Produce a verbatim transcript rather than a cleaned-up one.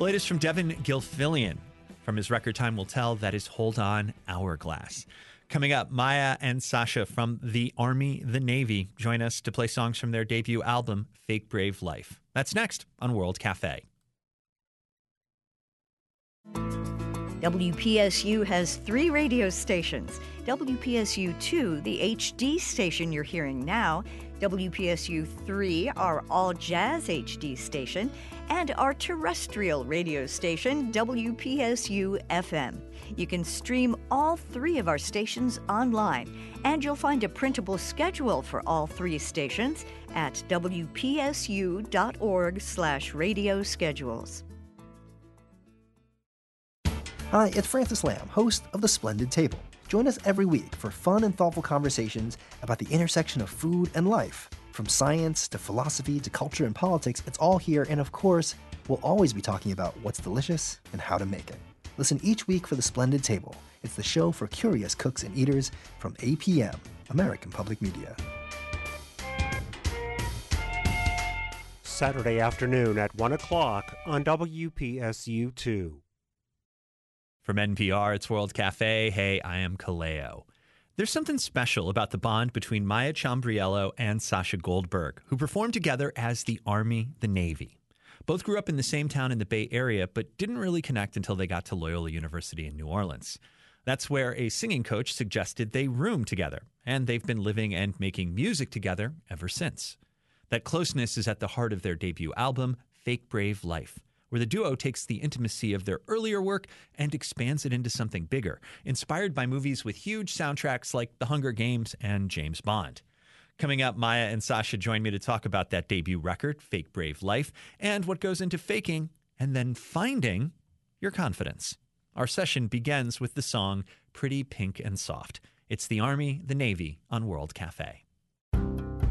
The latest from Devin Gilfillian from his record Time Will Tell, that is Hold On Hourglass. Coming up, Maya and Sasha from the Army, the Navy join us to play songs from their debut album, Fake Brave Life. That's next on World Cafe. W P S U has three radio stations. W P S U two, the H D station you're hearing now. W P S U three, our all-jazz H D station. And our terrestrial radio station, W P S U F M. You can stream all three of our stations online, and you'll find a printable schedule for all three stations at W P S U dot org slash radio schedules. Hi, it's Francis Lamb, host of The Splendid Table. Join us every week for fun and thoughtful conversations about the intersection of food and life. From science to philosophy to culture and politics, it's all here, and of course, we'll always be talking about what's delicious and how to make it. Listen each week for The Splendid Table. It's the show for curious cooks and eaters from A P M, American Public Media. Saturday afternoon at one o'clock on W P S U two. From N P R, it's World Cafe. Hey, I am Kaleo. There's something special about the bond between Maya Chambriello and Sasha Goldberg, who performed together as the Army, the Navy. Both grew up in the same town in the Bay Area, but didn't really connect until they got to Loyola University in New Orleans. That's where a singing coach suggested they room together, and they've been living and making music together ever since. That closeness is at the heart of their debut album, Fake Brave Life, where the duo takes the intimacy of their earlier work and expands it into something bigger, inspired by movies with huge soundtracks like The Hunger Games and James Bond. Coming up, Maya and Sasha join me to talk about that debut record, Fake Brave Life, and what goes into faking and then finding your confidence. Our session begins with the song Pretty Pink and Soft. It's the Army, the Navy on World Cafe.